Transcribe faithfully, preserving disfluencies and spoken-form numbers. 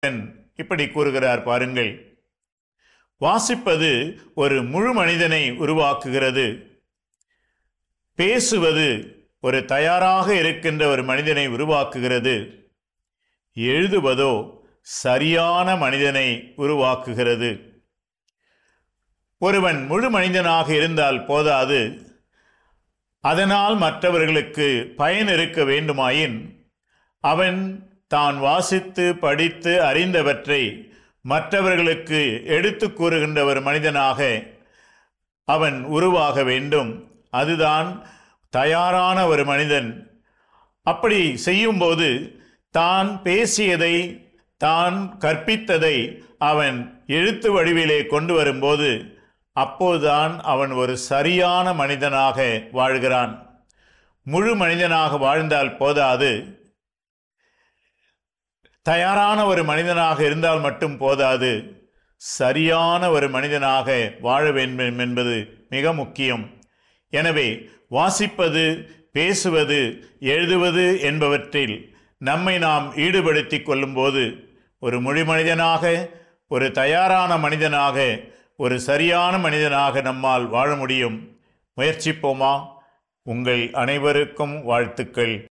இப்படி கூறுகிறார் பாருங்கள். வாசிப்பது ஒரு முழு மனிதனை உருவாக்குகிறது. பேசுவது ஒரு தயாராக இருக்கின்ற ஒரு மனிதனை உருவாக்குகிறது. எழுதுவதோ சரியான மனிதனை உருவாக்குகிறது. ஒருவன் முழு மனிதனாக இருந்தால் போதாது, அதனால் மற்றவர்களுக்கு பயன் இருக்க வேண்டுமாயின் அவன் தான் வாசித்து படித்து அறிந்தவற்றை மற்றவர்களுக்கு எடுத்து கூறுகின்ற ஒரு மனிதனாக அவன் உருவாக வேண்டும். அதுதான் தயாரான ஒரு மனிதன். அப்படி செய்யும்போது தான் பேசியதை தான் கற்பித்ததை அவன் எழுத்து வடிவிலே கொண்டு வரும்போது அப்போதுதான் அவன் ஒரு சரியான மனிதனாக வாழ்கிறான். முழு மனிதனாக வாழ்ந்தால் போதாது, தயாரான ஒரு மனிதனாக இருந்தால் மட்டும் போதாது, சரியான ஒரு மனிதனாக வாழ வேண்டும் என்பது மிக முக்கியம். எனவே வாசிப்பது, பேசுவது, எழுதுவது என்பவற்றில் நம்மை நாம் ஈடுபடுத்தி கொள்ளும்போது ஒரு முழு மனிதனாக, ஒரு தயாரான மனிதனாக, ஒரு சரியான மனிதனாக நம்மால் வாழ முடியும். முயற்சிப்போமா? உங்கள் அனைவருக்கும் வாழ்த்துக்கள்.